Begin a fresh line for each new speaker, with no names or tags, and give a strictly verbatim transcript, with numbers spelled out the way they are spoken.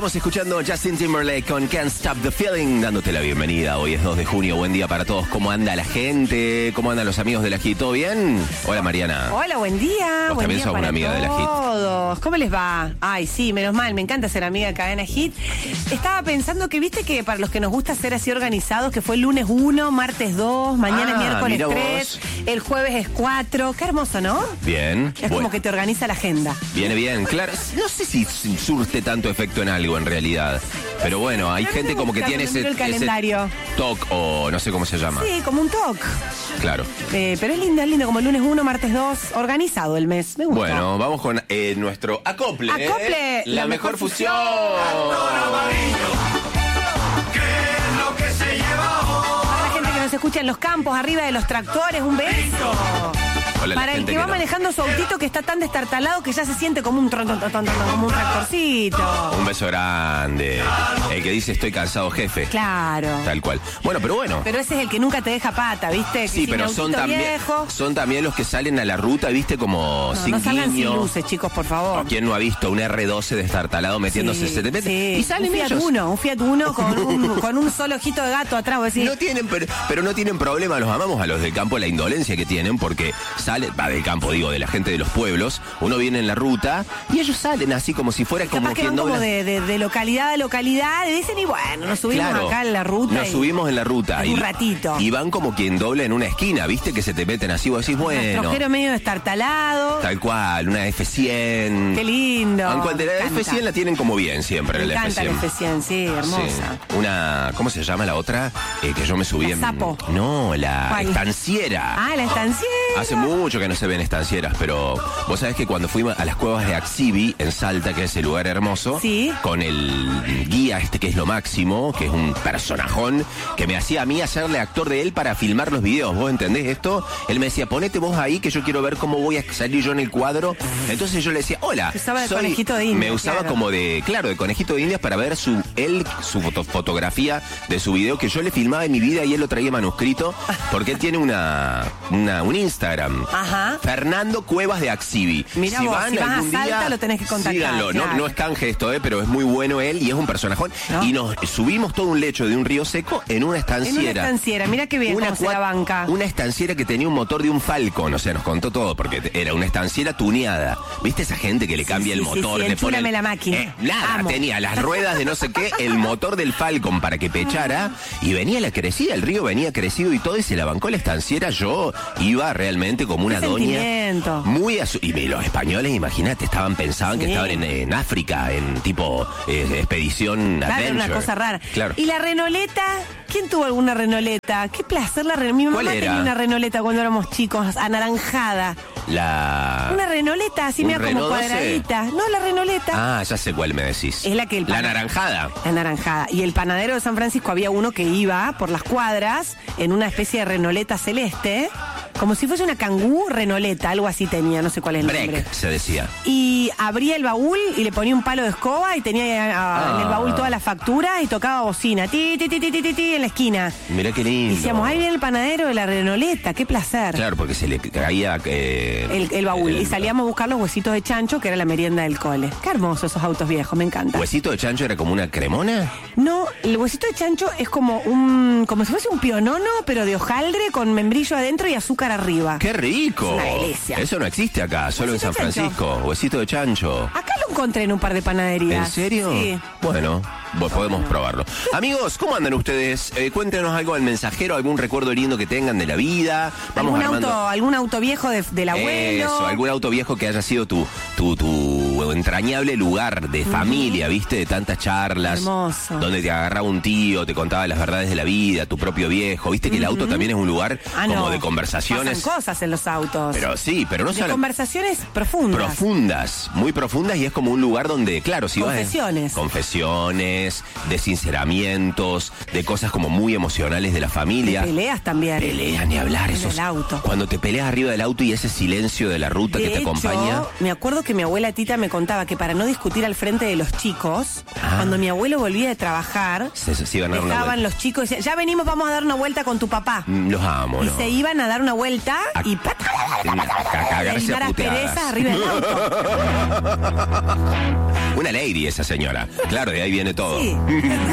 Estamos escuchando Justin Timberlake con Can't Stop the Feeling, dándote la bienvenida. Hoy es dos de junio, buen día para todos. ¿Cómo anda la gente? ¿Cómo andan los amigos de la Hit? ¿Todo bien? Hola, Mariana.
Hola, buen día.
Vos
buen
también
día
sos
para
una amiga de la Hit.
todos. ¿Cómo les va? Ay, sí, menos mal, me encanta ser amiga de Cadena Hit. Estaba pensando que, viste que para los que nos gusta ser así organizados, que fue el lunes uno, martes dos, mañana
Ah,
miércoles
mira
tres,
vos.
el jueves es cuatro. Qué hermoso, ¿no?
Bien.
Es
bueno.
como que te organiza la agenda.
Viene bien, claro. No sé si surte tanto efecto en algo en realidad. Pero bueno, hay
A mí me
gente como que
gusta
tiene
cuando
ese,
miro el calendario.
ese toc o no sé cómo se llama.
Sí, como un talk.
Claro.
Eh, pero es lindo, es lindo, como el lunes uno, martes dos, organizado el mes. Me gusta.
Bueno, vamos con eh, nuestro acople.
Acople,
La,
la
mejor,
mejor
fusión.
Para la gente que nos escucha en los campos, arriba de los tractores, un beso.
Hola, la
Para el
gente
que va
no-
manejando su autito que está tan destartalado que ya se siente como un tron, tron, tron, tron, tron, como un tractorcito.
Un beso grande. El que dice estoy cansado, jefe.
Claro.
Tal cual. Bueno, pero bueno.
Pero ese es el que nunca te deja pata, ¿viste? Que
Sí,
sin
pero
autito
son también,
viejo.
son también los que salen a la ruta, viste, como
No,
sin
no salgan sin
guiño.
luces, chicos, por favor.
¿Quién no ha visto un erre doce destartalado metiéndose?
Sí,
Se te mete
sí.
y salen
un Fiat
ellos.
Uno, un Fiat Uno con un, con un solo ojito de gato atrás. Vos decís,
No tienen, pero, pero no tienen problema, los amamos a los del campo, la indolencia que tienen, porque salen, va del campo, digo, de la gente de los pueblos, uno viene en la ruta y ellos salen así como si fuera como
capaz que
quien
van como
dobla.
de, de- de localidad a localidad y dicen, y bueno, nos subimos
Claro,
acá en la ruta.
nos
y-
subimos en la ruta.
en
y,
un ratito.
Y van como quien dobla en una esquina, viste, que se te meten así, vos decís, bueno.
Trojero medio destartalado.
Tal cual, una efe cien.
Qué lindo.
Aunque
Me
la
encanta.
efe cien la tienen como bien siempre,
Me
la
encanta
efe
la
cien.
efe cien, sí, hermosa.
Sí. Una, ¿cómo se llama la otra? Eh, que yo me subí
La
en...
Sapo.
No, la
¿Cuál?
estanciera.
Ah, la estanciera.
Hace mucho que no se ven estancieras, pero vos sabés que cuando fuimos a las cuevas de Axibi en Salta, que es el lugar hermoso,
Sí.
con el guía este que es lo máximo, que es un personajón, que me hacía a mí hacerle actor de él para filmar los videos, ¿vos entendés esto? Él me decía, ponete vos ahí que yo quiero ver cómo voy a salir yo en el cuadro. Entonces yo le decía, hola,
Te usaba de
soy...
conejito de Indias,
Me usaba
claro.
como de, claro, de conejito de Indias para ver su, él, su foto- fotografía de su video que yo le filmaba en mi vida y él lo traía manuscrito, porque él tiene una, una un Instagram.
Ajá.
Fernando Cuevas de Axibi.
Mirá vos, si vas a
algún
Salta, lo tenés que contactar,
Síganlo. No,
claro.
no es canje esto, eh, pero es muy bueno él y es un personajón.
¿No?
Y nos subimos todo un lecho de un río seco en una
En
estanciera.
una estanciera, mira qué bien cómo se
cua-
la banca.
Una estanciera que tenía un motor de un Falcon, o sea, nos contó todo, porque te- era una estanciera tuneada. ¿Viste esa gente que le cambia
sí,
el
sí,
motor?
sí,
le pone
enchúlame la máquina.
Eh, nada,
Amo.
tenía las ruedas de no sé qué, el motor del Falcon para que pechara, y venía la crecida, el río venía crecido y todo, y se la bancó la estanciera. Yo iba realmente como una
Qué
doña.
sentimiento.
Muy asu- y me- los españoles, imagínate, estaban pensaban que
Sí.
estaban en, en África, en tipo eh, expedición
Claro, era
adventure.
una cosa rara.
Claro.
Y la renoleta, ¿quién tuvo alguna renoleta? Qué placer la renoleta. Mi mamá
¿Cuál era?
tenía una renoleta cuando éramos chicos, anaranjada.
La.
Una renoleta, así
¿Un
mira como
Renault doce?
cuadradita. No, la renoleta.
Ah, ya sé cuál me decís.
Es la que el
La
pan-
naranjada.
La naranjada. Y el panadero de San Francisco había uno que iba por las cuadras en una especie de renoleta celeste, como si fuese una cangú renoleta, algo así tenía, no sé cuál es el nombre.
Break, se decía.
Y abría el baúl y le ponía un palo de escoba y tenía ah, en el
Ah.
baúl todas las facturas y tocaba bocina, ti, ti, ti, ti, ti, ti, ti, en la esquina.
Mirá qué lindo.
Y decíamos, ahí viene el panadero de la renoleta, qué placer.
Claro, porque se le caía. eh,
El, el baúl.
el-
y salíamos a buscar los huesitos de chancho, que era la merienda del cole. Qué hermosos esos autos viejos, me encanta.
¿Huesito de chancho era como una cremona?
No, el huesito de chancho es como un, como si fuese un pionono, pero de hojaldre con membrillo adentro y azúcar arriba.
¡Qué rico!
Es una delicia.
Eso no existe acá, solo en
Huesito
San
de chancho.
Francisco. Huesito de chancho.
Acá lo encontré en un par de panaderías.
¿En serio?
Sí.
Bueno, pues podemos probarlo. Amigos, ¿cómo andan ustedes? Eh, cuéntenos algo al mensajero, algún recuerdo lindo que tengan de la vida. Vamos
¿Algún
armando.
auto, algún auto viejo de- del abuelo?
Eso, algún auto viejo que haya sido tu, tu, tu entrañable lugar de familia, ¿viste? De tantas charlas.
Hermoso.
Donde te agarraba un tío, te contaba las verdades de la vida, tu propio viejo. ¿Viste que el auto también es un lugar
Ah,
como
no.
de conversaciones?
Pasan cosas en los autos.
Pero sí, pero no
de
solo.
conversaciones profundas.
Profundas, muy profundas, y es como un lugar donde, claro, si vas.
Confesiones.
Confesiones, de sinceramientos, de cosas como muy emocionales de la familia.
De peleas también.
Peleas, ni hablar,
En
eso.
el auto.
Cuando te peleas arriba del auto y ese silencio de la ruta
De
que te
hecho,
acompaña.
me acuerdo que mi abuela Tita me contó contaba que para no discutir al frente de los chicos,
Ah.
cuando mi abuelo volvía de trabajar,
Se, se iban a dar una
dejaban
vuelta.
los chicos y decían, ya venimos, vamos a dar una vuelta con tu papá.
Mm, Los amo,
Y
¿no?
se iban a dar una vuelta
A-
y pat,
A cagarse a
las perezas
puteadas.
arriba del auto.
Una lady esa señora. Claro, de ahí viene todo.
Sí.